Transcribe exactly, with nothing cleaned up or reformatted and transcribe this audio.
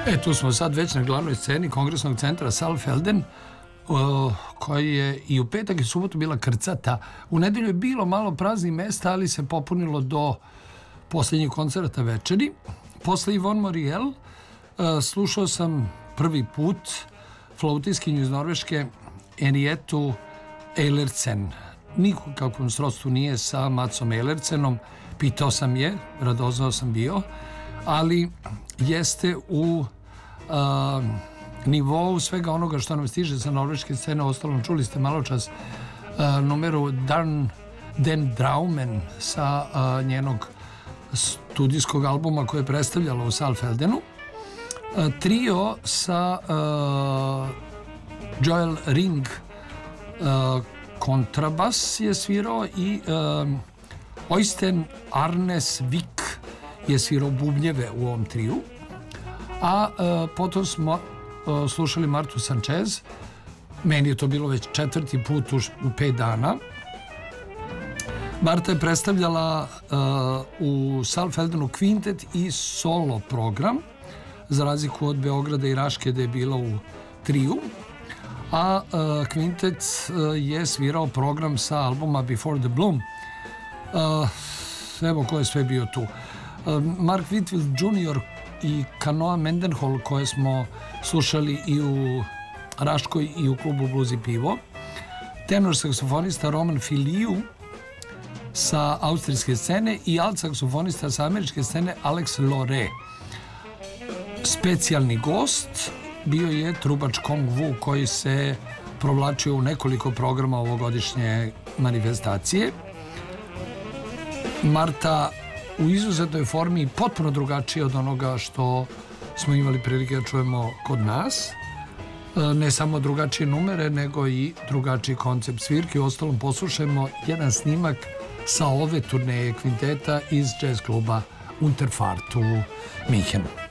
E, tu smo sad već na glavnoj sceni Kongresnog centra Saalfelden, koji je i u petak i subotu bila krcata. U nedelju je bilo malo praznih mesta, ali se popunilo do posljednjih koncerta večeri. Posle Yvonne Moriel slušao sam prvi put flautiskinju iz Norveške Henrietu Eilertsen. Nikakvom srodstvu nije sa Matsom Eilertsenom, pitao sam je, radoznao sam bio, ali jeste u a, nivou svega onoga što nam stiže sa norveške scene. Ostalom, čuli ste malo čas a, numeru Dan, Den Draumen sa a, njenog studijskog albuma koje je predstavljala u Saalfeldenu. A, trio sa a, Joel Ring a, kontrabas je svirao i a, Oystein Arnes Vik je svirao bubnjeve u ovom triju, a e, potom smo e, slušali Martu Sanchez. Meni je to bilo već četvrti put u, u pet dana. Marta je predstavljala e, u Saalfeldenu kvintet i solo program, za razliku od Beograda i Raške da je bila u triju, a e, kvintet e, je svirao program sa albuma Before the Bloom. E, evo ko je sve bio tu. Mark Whitfield junior i Kanoa Mendenhall koje smo slušali i u Raškoj i u klubu Blues i pivo. Tenor saksofonista Roman Filiu sa austrijske scene i alt saksofonista sa američke scene Alex Lore. Specijalni gost bio je trubač Kong Wu koji se provlačio u nekoliko programa ovogodišnje manifestacije. Marta u izuzetnoj formi, potpuno drugačije od onoga što smo imali prilike da čujemo kod nas. Ne samo drugačije numere, nego i drugačiji koncept svirke. U ostalom poslušajmo jedan snimak sa ove turneje kvinteta iz jazz kluba Unterfahrt u Minhenu.